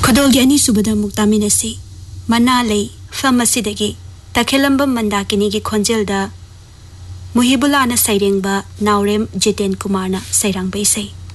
ꯈꯨꯗꯣꯜꯒꯤ ꯑꯅꯤꯁꯨꯕꯗ ꯑꯃꯨꯛ ꯇꯥꯃꯤꯟꯅꯁꯤ ꯃꯅꯥ ꯂꯩ ꯐꯝ ꯑꯁꯤꯗꯒꯤ ꯇꯈꯦꯜꯂꯝꯕꯝ ꯃꯟꯗꯥꯀꯤꯅꯤꯒꯤ ꯈꯣꯟꯖꯦꯜꯗ ꯃꯨꯍꯤꯕꯨꯜꯂꯥꯅ ꯁꯩꯔꯦꯡꯕ ꯅꯥꯎꯔꯦꯝ ꯖꯤꯇꯦꯟ ꯀꯨꯃꯥꯔꯅ ꯁꯩꯔꯥꯡꯕ ꯏꯁꯩ